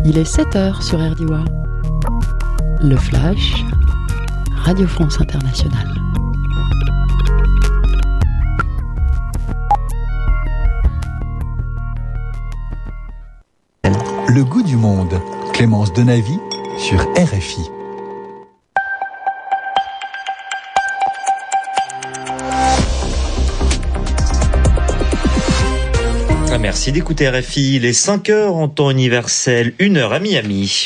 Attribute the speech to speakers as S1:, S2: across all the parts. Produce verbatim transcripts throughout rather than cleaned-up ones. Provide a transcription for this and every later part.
S1: Il est sept heures sur R D W A. Le Flash, Radio France Internationale.
S2: Le goût du monde. Clémence Denavy sur R F I.
S3: Merci d'écouter R F I. Il est cinq heures en temps universel, une heure à Miami.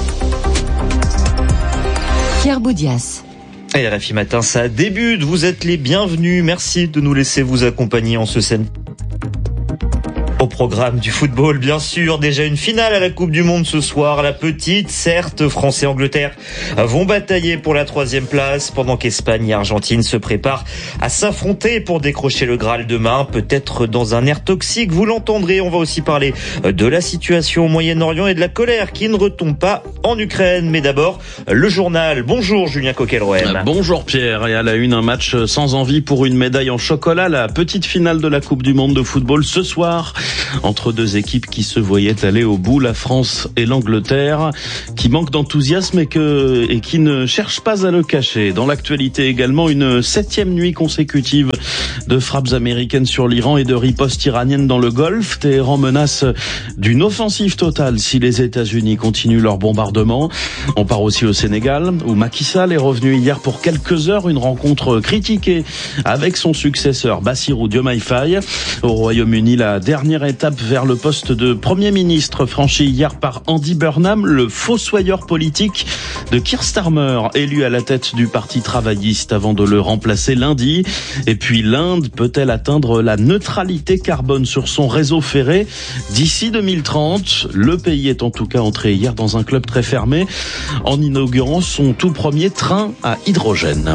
S4: Pierre Boudias.
S3: Et R F I Matin, ça débute. Vous êtes les bienvenus. Merci de nous laisser vous accompagner en ce samedi. Au programme du football, bien sûr, déjà une finale à la Coupe du Monde ce soir. La petite, certes, France et Angleterre vont batailler pour la troisième place, pendant qu'Espagne et Argentine se préparent à s'affronter pour décrocher le Graal demain, peut-être dans un air toxique, vous l'entendrez. On va aussi parler de la situation au Moyen-Orient et de la colère qui ne retombe pas en Ukraine. Mais d'abord, le journal. Bonjour Julien Coquelroem.
S5: Bonjour Pierre, et à la une, un match sans envie pour une médaille en chocolat. La petite finale de la Coupe du Monde de football ce soir, entre deux équipes qui se voyaient aller au bout, la France et l'Angleterre, qui manquent d'enthousiasme et, que, et qui ne cherchent pas à le cacher. Dans l'actualité également, une septième nuit consécutive de frappes américaines sur l'Iran et de ripostes iraniennes dans le Golfe. Téhéran menace d'une offensive totale si les États-Unis continuent leur bombardement. On part aussi au Sénégal, où Macky Sall est revenu hier pour quelques heures, une rencontre critiquée avec son successeur Bassirou Diomaye Faye. Au Royaume-Uni, la dernière étape vers le poste de Premier ministre franchi hier par Andy Burnham, le fossoyeur politique de Keir Starmer, élu à la tête du Parti travailliste avant de le remplacer lundi. Et puis l'Inde peut-elle atteindre la neutralité carbone sur son réseau ferré d'ici deux mille trente? Le pays est en tout cas entré hier dans un club très fermé en inaugurant son tout premier train à hydrogène.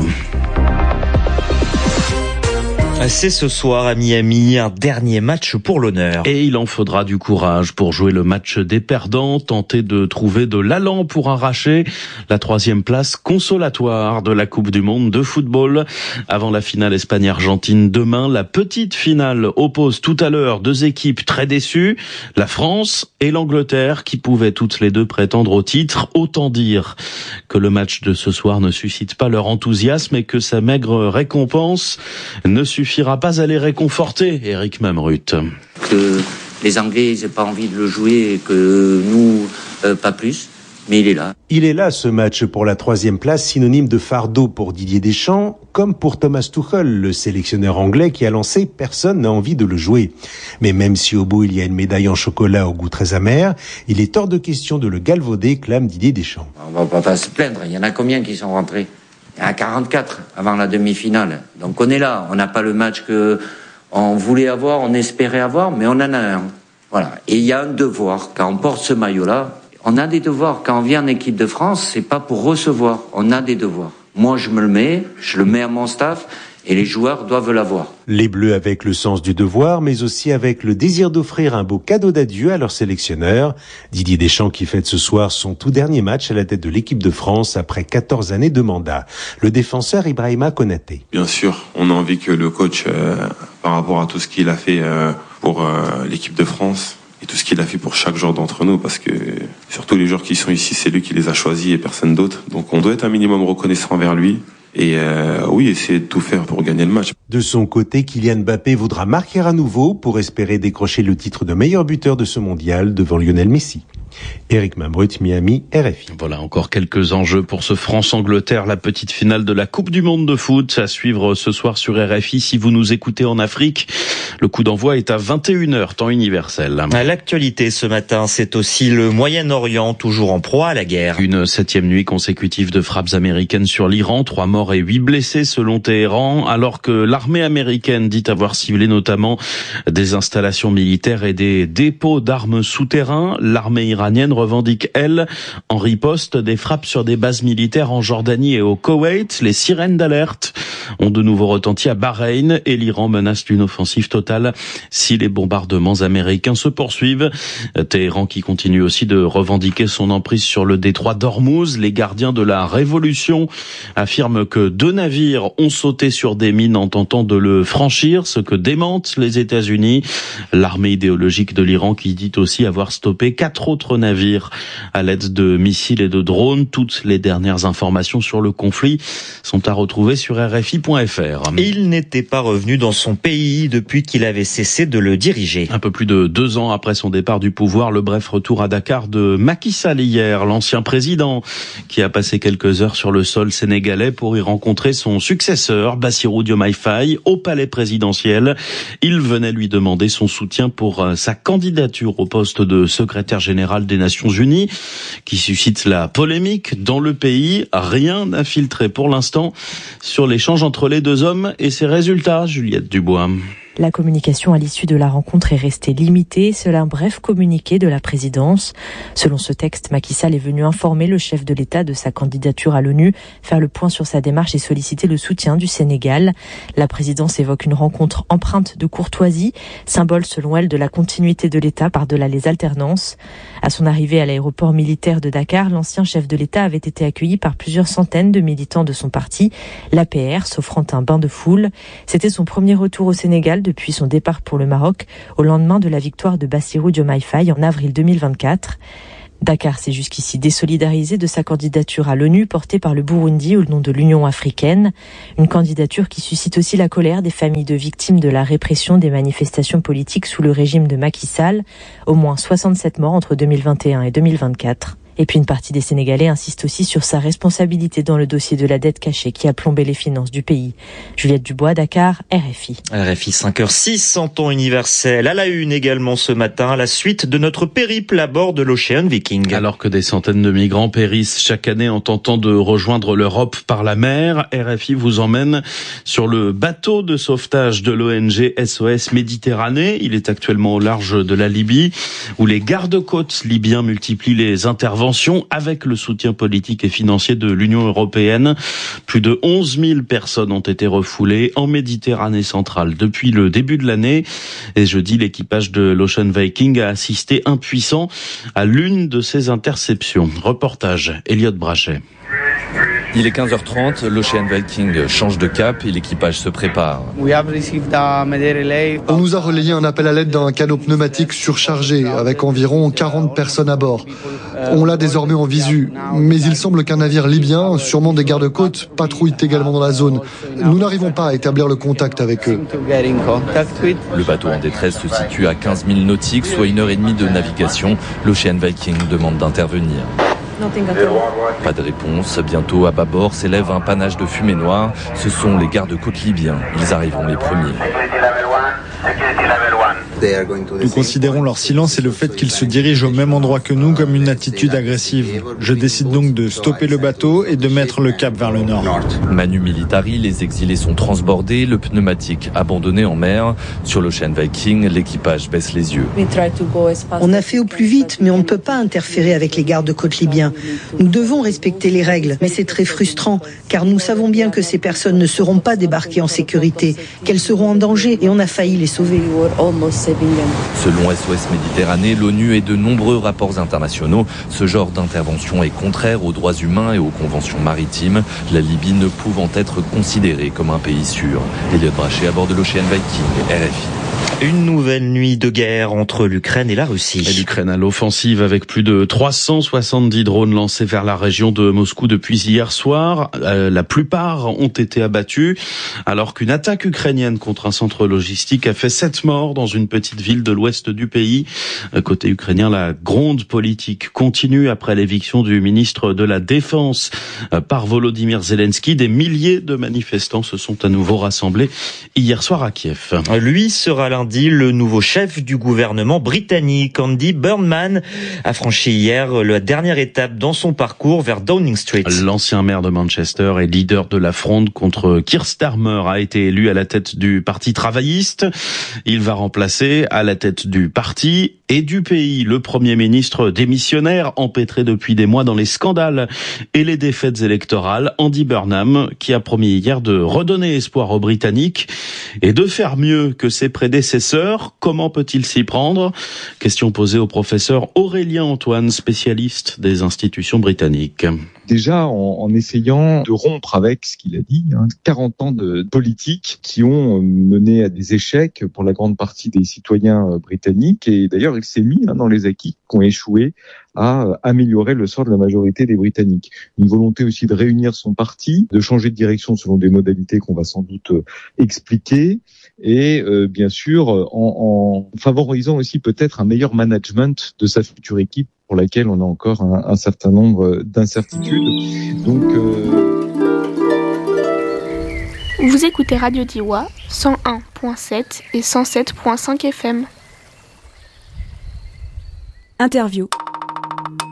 S3: C'est ce soir à Miami, un dernier match pour l'honneur.
S5: Et il en faudra du courage pour jouer le match des perdants, tenter de trouver de l'allant pour arracher la troisième place consolatoire de la Coupe du Monde de football. Avant la finale Espagne-Argentine demain, la petite finale oppose tout à l'heure deux équipes très déçues, la France et l'Angleterre, qui pouvaient toutes les deux prétendre au titre. Autant dire que le match de ce soir ne suscite pas leur enthousiasme et que sa maigre récompense ne suffira pas à les réconforter, Eric Mamrut.
S6: Que les Anglais n'aient pas envie de le jouer et que nous, euh, pas plus, mais il est là.
S7: Il est là, ce match pour la troisième place, synonyme de fardeau pour Didier Deschamps, comme pour Thomas Tuchel, le sélectionneur anglais qui a lancé « Personne n'a envie de le jouer ». Mais même si au bout il y a une médaille en chocolat au goût très amer, il est hors de question de le galvauder, clame Didier Deschamps.
S6: On va pas se plaindre, il y en a combien qui sont rentrés ? Il y en a quarante-quatre avant la demi-finale. Donc on est là, on n'a pas le match que on voulait avoir, on espérait avoir, mais on en a un. Voilà. Et il y a un devoir, quand on porte ce maillot-là, on a des devoirs. Quand on vient en équipe de France, c'est pas pour recevoir, on a des devoirs. Moi je me le mets, je le mets à mon staff, et les joueurs doivent l'avoir.
S7: Les Bleus avec le sens du devoir, mais aussi avec le désir d'offrir un beau cadeau d'adieu à leur sélectionneur. Didier Deschamps qui fête ce soir son tout dernier match à la tête de l'équipe de France après quatorze années de mandat. Le défenseur Ibrahima Konaté.
S8: Bien sûr, on a envie que le coach, euh, par rapport à tout ce qu'il a fait euh, pour euh, l'équipe de France, et tout ce qu'il a fait pour chaque joueur d'entre nous, parce que surtout les joueurs qui sont ici, c'est lui qui les a choisis et personne d'autre. Donc on doit être un minimum reconnaissant envers lui. Et euh, oui, essayer de tout faire pour gagner le match.
S7: De son côté, Kylian Mbappé voudra marquer à nouveau pour espérer décrocher le titre de meilleur buteur de ce mondial devant Lionel Messi. Eric Mamrut, Miami, R F I.
S5: Voilà encore quelques enjeux pour ce France-Angleterre, la petite finale de la Coupe du Monde de foot à suivre ce soir sur R F I. Si vous nous écoutez en Afrique, le coup d'envoi est à vingt et une heures, temps universel.
S3: À l'actualité ce matin, c'est aussi le Moyen-Orient, toujours en proie à la guerre.
S5: Une septième nuit consécutive de frappes américaines sur l'Iran, trois morts et huit blessés selon Téhéran, alors que l'armée américaine dit avoir ciblé notamment des installations militaires et des dépôts d'armes souterrains. L'armée iranienne revendique, elle, en riposte, des frappes sur des bases militaires en Jordanie et au Koweït. Les sirènes d'alerte ont de nouveau retenti à Bahreïn et l'Iran menace d'une offensive totale si les bombardements américains se poursuivent. Téhéran qui continue aussi de revendiquer son emprise sur le détroit d'Ormuz. Les gardiens de la révolution affirment que deux navires ont sauté sur des mines en tentant de le franchir, ce que démentent les États-Unis. L'armée idéologique de l'Iran qui dit aussi avoir stoppé quatre autres quatre navires à l'aide de missiles et de drones. Toutes les dernières informations sur le conflit sont à retrouver sur R F I point F R.
S3: Et il n'était pas revenu dans son pays depuis qu'il avait cessé de le diriger.
S5: Un peu plus de deux ans après son départ du pouvoir, le bref retour à Dakar de Macky Sall hier, l'ancien président, qui a passé quelques heures sur le sol sénégalais pour y rencontrer son successeur, Bassirou Diomaye Faye, au palais présidentiel. Il venait lui demander son soutien pour sa candidature au poste de secrétaire général des Nations Unies, qui suscite la polémique dans le pays. Rien n'a filtré pour l'instant sur l'échange entre les deux hommes et ses résultats, Juliette Dubois.
S9: La communication à l'issue de la rencontre est restée limitée, seul un bref communiqué de la présidence. Selon ce texte, Macky Sall est venu informer le chef de l'État de sa candidature à l'ONU, faire le point sur sa démarche et solliciter le soutien du Sénégal. La présidence évoque une rencontre empreinte de courtoisie, symbole selon elle de la continuité de l'État par-delà les alternances. À son arrivée à l'aéroport militaire de Dakar, l'ancien chef de l'État avait été accueilli par plusieurs centaines de militants de son parti, l'A P R, s'offrant un bain de foule. C'était son premier retour au Sénégal depuis son départ pour le Maroc, au lendemain de la victoire de Bassirou Diomaye Faye en avril deux mille vingt-quatre. Dakar s'est jusqu'ici désolidarisé de sa candidature à l'ONU portée par le Burundi au nom de l'Union africaine. Une candidature qui suscite aussi la colère des familles de victimes de la répression des manifestations politiques sous le régime de Macky Sall. Au moins soixante-sept morts entre deux mille vingt et un et deux mille vingt-quatre. Et puis une partie des Sénégalais insiste aussi sur sa responsabilité dans le dossier de la dette cachée qui a plombé les finances du pays. Juliette Dubois, Dakar, R F I.
S3: R F I cinq heures six en temps universel. À la une également ce matin, la suite de notre périple à bord de l'Ocean Viking.
S5: Alors que des centaines de migrants périssent chaque année en tentant de rejoindre l'Europe par la mer, R F I vous emmène sur le bateau de sauvetage de l'O N G S O S Méditerranée. Il est actuellement au large de la Libye, où les gardes-côtes libyens multiplient les interventions avec le soutien politique et financier de l'Union européenne. Plus de onze mille personnes ont été refoulées en Méditerranée centrale depuis le début de l'année. Et jeudi, l'équipage de l'Ocean Viking a assisté impuissant à l'une de ces interceptions. Reportage, Elliot Brachet.
S10: Il est quinze heures trente, l'Ocean Viking change de cap et l'équipage se prépare.
S11: On nous a relayé un appel à l'aide d'un canot pneumatique surchargé avec environ quarante personnes à bord. On l'a désormais en visu, mais il semble qu'un navire libyen, sûrement des gardes-côtes, patrouille également dans la zone. Nous n'arrivons pas à établir le contact avec eux.
S10: Le bateau en détresse se situe à quinze milles nautiques, soit une heure et demie de navigation. L'Ocean Viking demande d'intervenir. Pas de réponse. Bientôt, à bâbord, s'élève un panache de fumée noire. Ce sont les gardes-côtes libyens. Ils arriveront les premiers.
S12: Nous considérons leur silence et le fait qu'ils se dirigent au même endroit que nous comme une attitude agressive. Je décide donc de stopper le bateau et de mettre le cap vers le nord.
S10: Manu Militari, les exilés sont transbordés, le pneumatique abandonné en mer. Sur l'Ocean Viking, l'équipage baisse les yeux.
S13: On a fait au plus vite, mais on ne peut pas interférer avec les gardes-côtes libyens. Nous devons respecter les règles, mais c'est très frustrant, car nous savons bien que ces personnes ne seront pas débarquées en sécurité, qu'elles seront en danger, et on a failli les sauver.
S10: Selon S O S Méditerranée, l'ONU et de nombreux rapports internationaux, ce genre d'intervention est contraire aux droits humains et aux conventions maritimes, la Libye ne pouvant être considérée comme un pays sûr. Elliot Brachet à bord de l'Ocean Viking, R F I.
S3: Une nouvelle nuit de guerre entre l'Ukraine et la Russie.
S5: Et l'Ukraine à l'offensive avec plus de trois cent soixante-dix drones lancés vers la région de Moscou depuis hier soir. Euh, la plupart ont été abattus, alors qu'une attaque ukrainienne contre un centre logistique a fait sept morts dans une petite ville de l'ouest du pays. Côté ukrainien, la gronde politique continue après l'éviction du ministre de la Défense par Volodymyr Zelensky. Des milliers de manifestants se sont à nouveau rassemblés hier soir à Kiev.
S3: Lui sera lundi le nouveau chef du gouvernement britannique. Andy Burnham a franchi hier la dernière étape dans son parcours vers Downing Street.
S5: L'ancien maire de Manchester et leader de la fronde contre Keir Starmer a été élu à la tête du Parti travailliste. Il va remplacer à la tête du parti et du pays le Premier ministre démissionnaire empêtré depuis des mois dans les scandales et les défaites électorales, Andy Burnham, qui a promis hier de redonner espoir aux Britanniques et de faire mieux que ses prédécesseurs. Comment peut-il s'y prendre? Question posée au professeur Aurélien Antoine, spécialiste des institutions britanniques.
S14: Déjà en, en essayant de rompre avec ce qu'il a dit, hein, quarante ans de politique qui ont mené à des échecs pour la grande partie des citoyens britanniques. Et d'ailleurs, il s'est mis hein, dans les acquis qui ont échoué à améliorer le sort de la majorité des Britanniques. Une volonté aussi de réunir son parti, de changer de direction selon des modalités qu'on va sans doute expliquer, et euh, bien sûr en, en favorisant aussi peut-être un meilleur management de sa future équipe pour laquelle on a encore un, un certain nombre d'incertitudes. Donc euh...
S15: Vous écoutez Radio Diois, cent un virgule sept et cent sept virgule cinq F M.
S16: Interview.